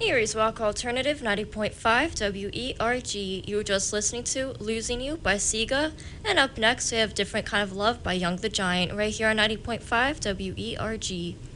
Eries Rock Alternative 90.5 WERG. You were just listening to Losing You by Sega. And up next, we have Different Kind of Love by Young the Giant right here on 90.5 WERG.